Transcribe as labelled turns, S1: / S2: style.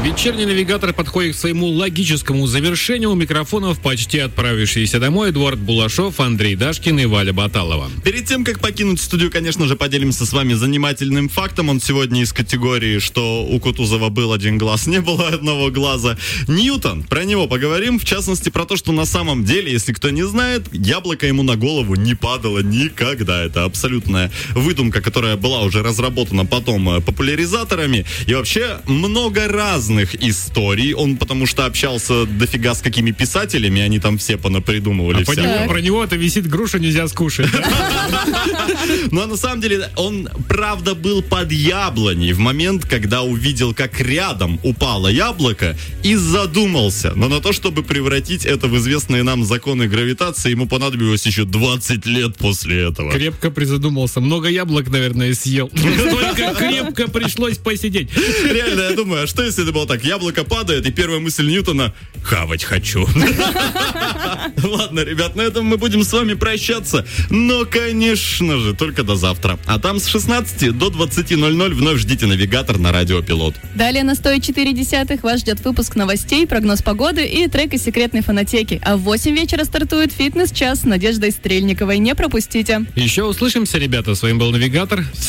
S1: Вечерний навигатор подходит к своему логическому завершению. У микрофонов почти отправившиеся домой Эдуард Булашов, Андрей Дашкин и Валя Баталова.
S2: Перед тем, как покинуть студию, конечно же, поделимся с вами занимательным фактом. Он сегодня из категории, что у Кутузова был один глаз, не было одного глаза. Ньютон. Про него поговорим. В частности, про то, что на самом деле, если кто не знает, яблоко ему на голову не падало никогда. Это абсолютная выдумка, которая была уже разработана потом популяризаторами. И вообще много разных историй. Он потому что общался дофига с какими писателями, они там все понапридумывали.
S1: Про него это висит груша, нельзя скушать.
S2: Ну, а на самом деле, он, правда, был под яблоней в момент, когда увидел, как рядом упало яблоко, и задумался. Но на то, чтобы превратить это в известные нам законы гравитации, ему понадобилось еще 20 лет после этого.
S1: Крепко призадумался. Много яблок, наверное, съел. Только крепко пришлось посидеть.
S2: Реально, я думаю, а что если это было так? Яблоко падает, и первая мысль Ньютона — хавать хочу. Ладно, ребят, на этом мы будем с вами прощаться. Но, конечно же, только до завтра. А там с 16 до 20:00 вновь ждите навигатор на Радио Пилот.
S3: Далее на 104.10 вас ждет выпуск новостей, прогноз погоды и трек из секретной фонотеки. А в 8 вечера стартует фитнес-час с Надеждой Стрельниковой. Не пропустите.
S1: Еще услышимся, ребята. С вами был навигатор.